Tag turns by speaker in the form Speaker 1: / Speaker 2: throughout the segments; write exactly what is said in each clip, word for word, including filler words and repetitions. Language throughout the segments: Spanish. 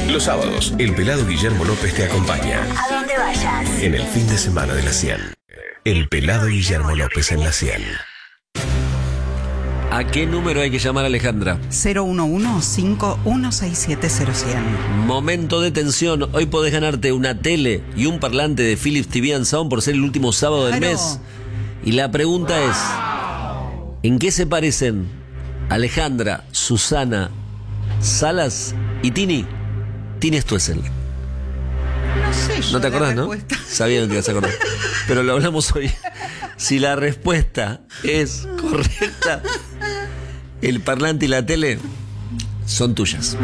Speaker 1: Los sábados, el pelado Guillermo López te acompaña.
Speaker 2: A donde vayas.
Speaker 1: En el fin de semana de la cien. El pelado Guillermo López en la cien.
Speaker 3: ¿A qué número hay que llamar, Alejandra?
Speaker 4: cero uno uno, cinco uno seis siete, cero cien.
Speaker 3: Momento de tensión. Hoy podés ganarte una tele y un parlante de Philips T V and Sound por ser el último sábado del
Speaker 4: Claro.
Speaker 3: mes. Y la pregunta es: ¿en qué se parecen Alejandra, Susana, Salas y Tini? Tini Stuessel.
Speaker 4: No sé yo
Speaker 3: ¿No te
Speaker 4: la
Speaker 3: acordás, no?
Speaker 4: respuesta.
Speaker 3: Sabía que te ibas a acordar. Pero lo hablamos hoy. Si la respuesta es correcta, el parlante y la tele son tuyas.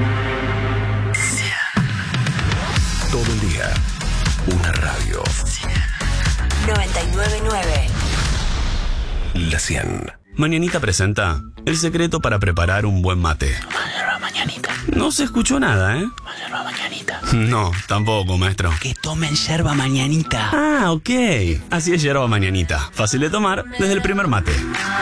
Speaker 1: Todo el día, una radio.
Speaker 2: noventa y nueve punto nueve.
Speaker 1: La cien.
Speaker 5: Mañanita presenta el secreto para preparar un buen mate.
Speaker 6: Yerba mañanita.
Speaker 5: No se escuchó nada, ¿eh?
Speaker 6: Yerba mañanita.
Speaker 5: No, tampoco, maestro.
Speaker 6: Que tomen yerba mañanita.
Speaker 5: Ah, ok. Así es yerba mañanita. Fácil de tomar desde el primer mate.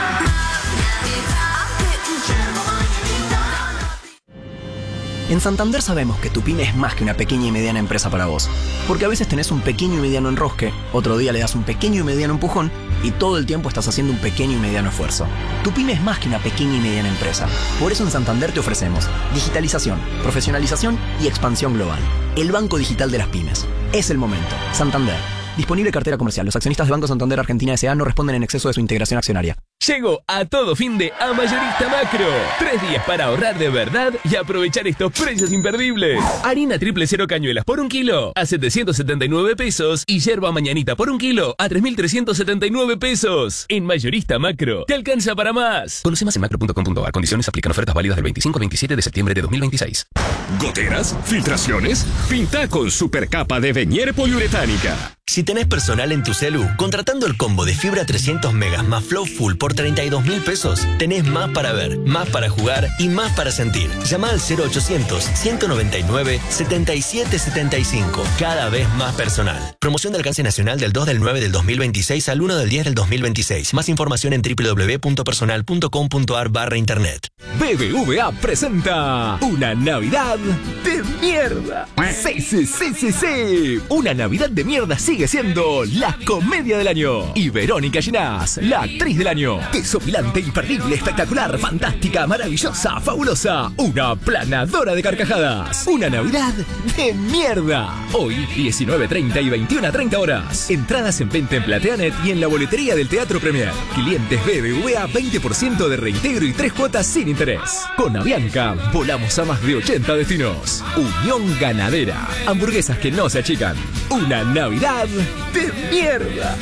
Speaker 7: En Santander sabemos que tu pyme es más que una pequeña y mediana empresa para vos. Porque a veces tenés un pequeño y mediano enrosque, otro día le das un pequeño y mediano empujón y todo el tiempo estás haciendo un pequeño y mediano esfuerzo. Tu pyme es más que una pequeña y mediana empresa. Por eso en Santander te ofrecemos digitalización, profesionalización y expansión global. El Banco Digital de las Pymes. Es el momento. Santander. Disponible cartera comercial. Los accionistas de Banco Santander Argentina S A no responden en exceso de su integración accionaria.
Speaker 8: Llegó a todo fin de a Mayorista Macro. Tres días para ahorrar de verdad y aprovechar estos precios imperdibles. Harina triple cero cañuelas por un kilo a setecientos setenta y nueve pesos y yerba mañanita por un kilo a tres mil trescientos setenta y nueve pesos. En Mayorista Macro, te alcanza para más.
Speaker 9: Conoce más en macro punto com punto a r. Condiciones aplican. Ofertas válidas del veinticinco al veintisiete de septiembre de dos mil veintiséis.
Speaker 10: ¿Goteras? ¿Filtraciones? Pinta con supercapa de Venier poliuretánica.
Speaker 11: Si tenés personal en tu celu, contratando el combo de fibra trescientos megas más Flow Full por treinta y dos mil pesos, tenés más para ver, más para jugar y más para sentir. Llama al cero ochocientos, ciento noventa y nueve, setenta y siete setenta y cinco. Cada vez más personal. Promoción de alcance nacional del dos del nueve del dos mil veintiséis al uno del diez del dos mil veintiséis. Más información en doble u doble u doble u punto personal punto com punto a r barra internet.
Speaker 8: B B V A presenta una Navidad de mierda. Sí, sí, sí, sí, sí. Una Navidad de mierda sigue siendo la comedia del año. Y Verónica Ginás, la actriz del año. Desopilante, imperdible, espectacular, fantástica, maravillosa, fabulosa. Una planadora de carcajadas. Una Navidad de mierda. Hoy, diecinueve treinta y veintiuna treinta horas. Entradas en venta en Plateanet y en la boletería del Teatro Premier. Clientes B B V A, veinte por ciento de reintegro y tres cuotas sin interés. Con Avianca, volamos a más de ochenta destinos. Unión Ganadera. Hamburguesas que no se achican. Una Navidad de mierda.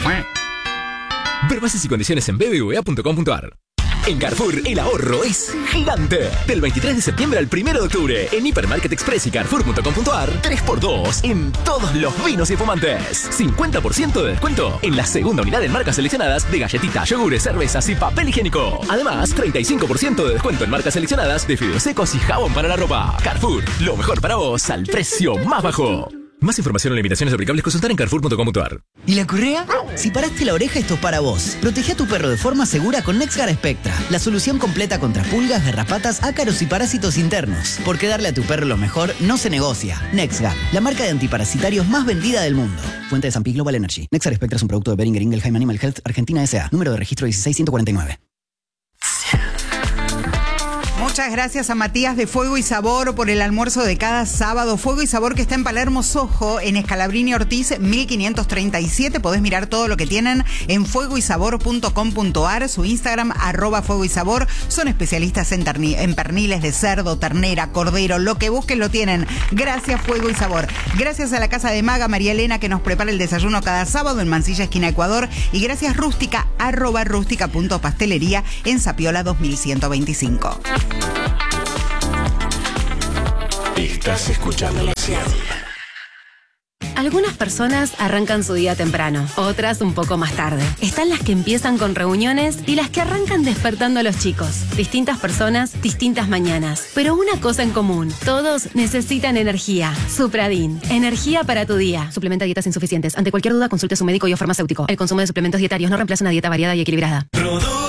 Speaker 8: Ver bases y condiciones en b b v a punto com punto a r. En Carrefour, el ahorro es gigante. Del veintitrés de septiembre al primero de octubre, en Hipermarket Express y Carrefour punto com punto a r, tres por dos en todos los vinos y espumantes. cincuenta por ciento de descuento en la segunda unidad en marcas seleccionadas de galletitas, yogures, cervezas y papel higiénico. Además, treinta y cinco por ciento de descuento en marcas seleccionadas de fideos secos y jabón para la ropa. Carrefour, lo mejor para vos al precio más bajo. Más información o limitaciones aplicables consultar en carrefour punto com punto a r.
Speaker 12: ¿Y la correa? Si paraste la oreja, esto es para vos. Protege a tu perro de forma segura con NexGard Spectra, la solución completa contra pulgas, garrapatas, ácaros y parásitos internos. Porque darle a tu perro lo mejor no se negocia. NexGard, la marca de antiparasitarios más vendida del mundo. Fuente de San Pi Global Energy. NexGard Spectra es un producto de Boehringer Ingelheim Animal Health Argentina S A. Número de registro dieciséis ciento cuarenta y nueve.
Speaker 4: Muchas gracias a Matías de Fuego y Sabor por el almuerzo de cada sábado. Fuego y Sabor que está en Palermo Soho, en Scalabrini Ortiz mil quinientos treinta y siete. Podés mirar todo lo que tienen en fuego y sabor punto com punto a r, su Instagram, arroba Fuego y Sabor. Son especialistas en, terni- en perniles de cerdo, ternera, cordero, lo que busquen lo tienen. Gracias Fuego y Sabor. Gracias a la Casa de Maga, María Elena, que nos prepara el desayuno cada sábado en Mansilla, esquina Ecuador. Y gracias Rústica, arroba rústica punto pastelería en Zapiola dos mil ciento veinticinco.
Speaker 1: Estás escuchando la cien.
Speaker 13: Algunas personas arrancan su día temprano, otras un poco más tarde. Están las que empiezan con reuniones y las que arrancan despertando a los chicos. Distintas personas, distintas mañanas. Pero una cosa en común, todos necesitan energía. Supradin, energía para tu día. Suplementa dietas insuficientes. Ante cualquier duda, consulte a su médico y o farmacéutico. El consumo de suplementos dietarios no reemplaza una dieta variada y equilibrada.